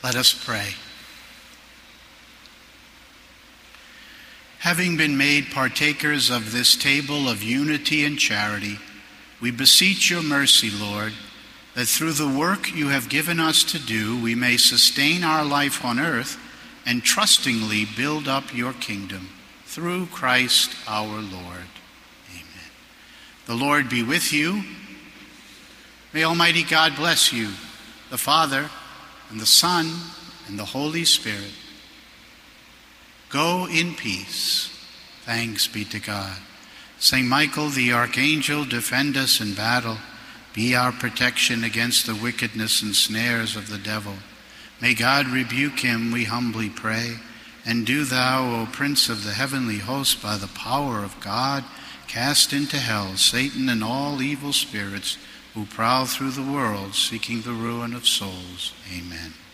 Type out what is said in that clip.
Let us pray. Having been made partakers of this table of unity and charity, we beseech your mercy, Lord, that through the work you have given us to do, we may sustain our life on earth and trustingly build up your kingdom. Through Christ our Lord. Amen. The Lord be with you. May Almighty God bless you, the Father, and the Son, and the Holy Spirit. Go in peace. Thanks be to God. Saint Michael the Archangel, defend us in battle. Be our protection against the wickedness and snares of the devil. May God rebuke him, we humbly pray. And do thou, O Prince of the heavenly host, by the power of God, cast into hell Satan and all evil spirits who prowl through the world seeking the ruin of souls. Amen.